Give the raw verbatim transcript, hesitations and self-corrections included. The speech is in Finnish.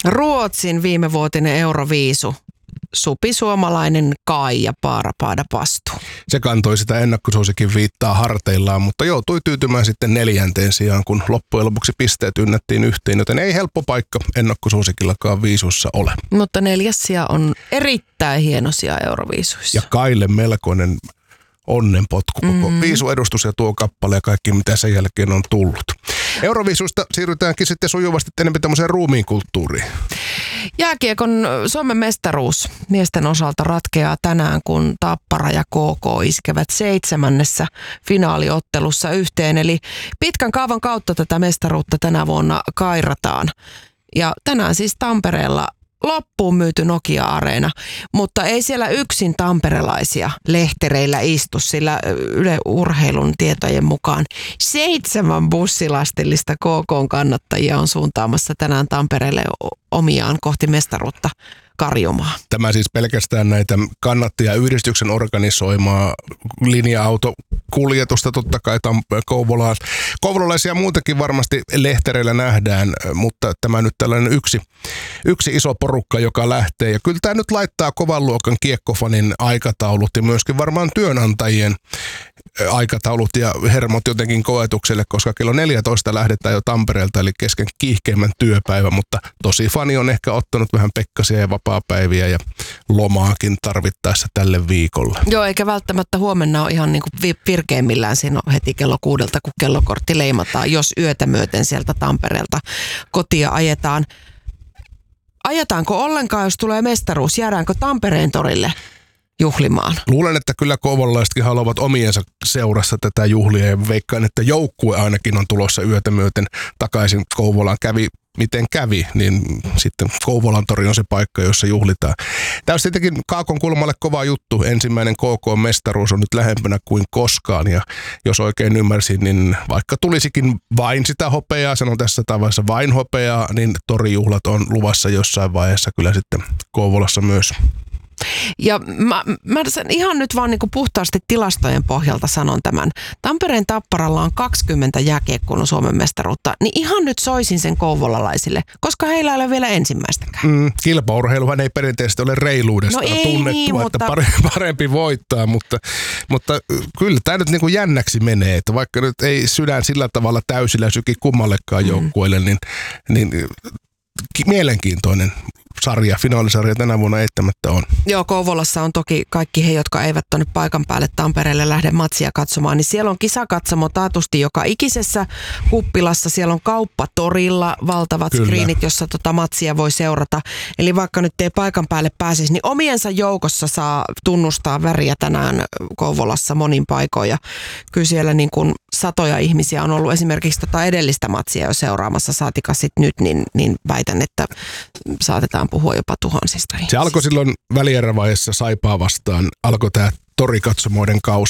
Ruotsin viimevuotinen Euroviisu. Supi suomalainen Kaija Paarapaada Pastu. Se kantoi sitä ennakkosuosikin viittaa harteillaan, mutta joutui tyytymään sitten neljänteen sijaan, kun loppujen lopuksi pisteet ynnättiin yhteen, joten ei helppo paikka ennakkosuosikillakaan viisussa ole. Mutta neljäs sija on erittäin hieno sija Euroviisuissa. Ja Kaille melkoinen onnenpotku koko mm. viisuedustus ja tuo kappale ja kaikki, mitä sen jälkeen on tullut. Euroviisusta siirrytäänkin sitten sujuvasti enemmän tämmöiseen ruumiinkulttuuriin. Jääkiekon Suomen mestaruus miesten osalta ratkeaa tänään, kun Tappara ja K K iskevät seitsemännessä finaaliottelussa yhteen. Eli pitkän kaavan kautta tätä mestaruutta tänä vuonna kairataan. Ja tänään siis Tampereella loppuun myyty Nokia-areena, mutta ei siellä yksin tamperelaisia lehtereillä istu, sillä Yle Urheilun tietojen mukaan seitsemän bussilastillista K K:n kannattajia on suuntaamassa tänään Tampereelle omiaan kohti mestaruutta karjumaan. Tämä siis pelkästään näitä kannattajayhdistyksen organisoimaa linja-autokuljetusta totta kai Kouvolaan. Kouvolalaisia muutakin varmasti lehtereillä nähdään, mutta tämä nyt tällainen yksi, yksi iso porukka, joka lähtee. Ja kyllä tämä nyt laittaa kovan luokan kiekkofanin aikataulut ja myöskin varmaan työnantajien aikataulut ja hermot jotenkin koetukselle, koska kello neljätoista lähdetään jo Tampereelta, eli kesken kiihkeimmän työpäivä, mutta tosi fani on ehkä ottanut vähän pekkasia ja vapaapäiviä ja lomaakin tarvittaessa tälle viikolle. Joo, eikä välttämättä huomenna ole ihan niin kuin virkeimmillään siinä heti kello kuudelta, kun kellokortti leimataan, jos yötä myöten sieltä Tampereelta kotia ajetaan. Ajetaanko ollenkaan, jos tulee mestaruus? Jäädäänkö Tampereen torille juhlimaan? Luulen, että kyllä kouvolalaisetkin haluavat omiensa seurassa tätä juhlia ja veikkaan, että joukkue ainakin on tulossa yötä myöten takaisin Kouvolaan. Kävi miten kävi, niin sitten Kouvolan tori on se paikka, jossa juhlitaan. Tämä on tietenkin Kaakon kulmalle kova juttu. Ensimmäinen K K-mestaruus on nyt lähempänä kuin koskaan ja jos oikein ymmärsin, niin vaikka tulisikin vain sitä hopeaa, sanon tässä tavassa vain hopeaa, niin torijuhlat on luvassa jossain vaiheessa kyllä sitten Kouvolassa myös. Ja mä, mä sen ihan nyt vaan niinku puhtaasti tilastojen pohjalta sanon tämän. Tampereen Tapparalla on kaksikymmentä jääkiekkoilun Suomen mestaruutta, niin ihan nyt soisin sen kouvolalaisille, koska heillä ei ole vielä ensimmäistäkään. Mm, kilpaurheiluhan ei perinteisesti ole reiluudesta no ei tunnettua, niin, että mutta parempi voittaa, mutta, mutta kyllä tämä nyt niinku jännäksi menee, että vaikka nyt ei sydän sillä tavalla täysillä syki kummallekaan mm. joukkueelle, niin, niin mielenkiintoinen sarja, finaalisarja tänä vuonna eittämättä on. Joo, Kouvolassa on toki kaikki he, jotka eivät tuonne paikan päälle Tampereelle lähde matsia katsomaan, niin siellä on kisakatsamo taatusti joka ikisessä huppilassa. Siellä on kauppatorilla valtavat Kyllä. screenit, jossa tota matsia voi seurata. Eli vaikka nyt ei paikan päälle pääsisi, niin omiensa joukossa saa tunnustaa väriä tänään Kouvolassa monin paikoin. Ja kyllä siellä niin kuin satoja ihmisiä on ollut esimerkiksi tota edellistä matsia jo seuraamassa, saatika sit nyt, niin, niin väitän, että saatetaan puhua jopa tuhansista. Se alkoi silloin välierävaiheessa Saipaa vastaan, alkoi tämä torikatsomoiden kausi